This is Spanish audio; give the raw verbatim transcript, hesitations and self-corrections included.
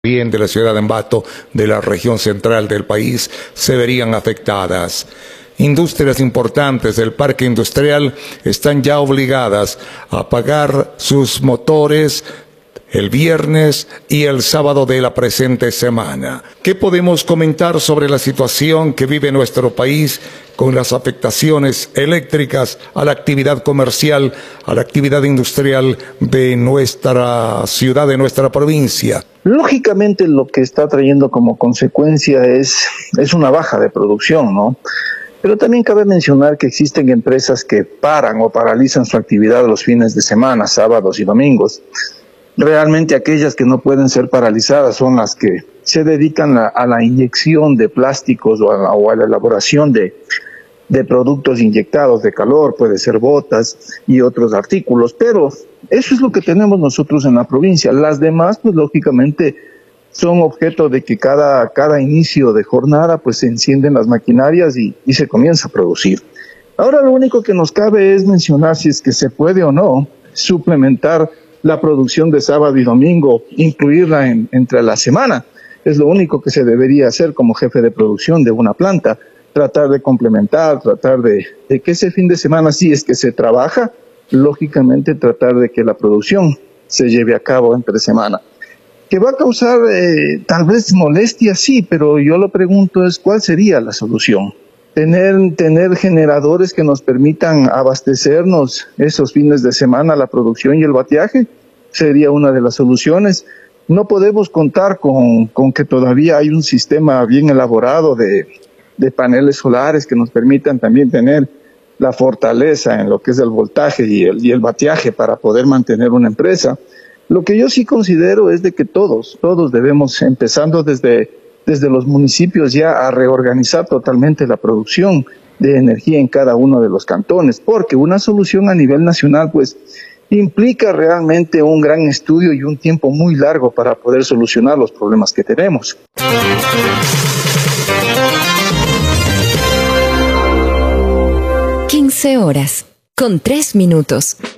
Bien de la ciudad de Ambato, de la región central del país, se verían afectadas. Industrias importantes del parque industrial están ya obligadas a apagar sus motores el viernes y el sábado de la presente semana. ¿Qué podemos comentar sobre la situación que vive nuestro país con las afectaciones eléctricas a la actividad comercial, a la actividad industrial de nuestra ciudad, de nuestra provincia? Lógicamente lo que está trayendo como consecuencia es, es una baja de producción, ¿no? Pero también cabe mencionar que existen empresas que paran o paralizan su actividad los fines de semana, sábados y domingos. Realmente aquellas que no pueden ser paralizadas son las que se dedican a, a la inyección de plásticos o a la, o a la elaboración de, de productos inyectados de calor, puede ser botas y otros artículos, pero eso es lo que tenemos nosotros en la provincia. Las demás, pues lógicamente, son objeto de que cada, cada inicio de jornada pues se encienden las maquinarias y, y se comienza a producir. Ahora lo único que nos cabe es mencionar si es que se puede o no suplementar la producción de sábado y domingo, incluirla en, entre la semana. Es lo único que se debería hacer como jefe de producción de una planta, tratar de complementar, tratar de, de que ese fin de semana, si es que se trabaja, lógicamente tratar de que la producción se lleve a cabo entre semana. Que va a causar eh, tal vez molestia, sí, pero yo lo pregunto es ¿cuál sería la solución? Tener, tener generadores que nos permitan abastecernos esos fines de semana, la producción y el bateaje, sería una de las soluciones. No podemos contar con, con que todavía hay un sistema bien elaborado de, de paneles solares que nos permitan también tener la fortaleza en lo que es el voltaje y el, y el bateaje para poder mantener una empresa. Lo que yo sí considero es de que todos, todos debemos, empezando desde desde los municipios ya a reorganizar totalmente la producción de energía en cada uno de los cantones, porque una solución a nivel nacional pues implica realmente un gran estudio y un tiempo muy largo para poder solucionar los problemas que tenemos. quince horas, con tres minutos.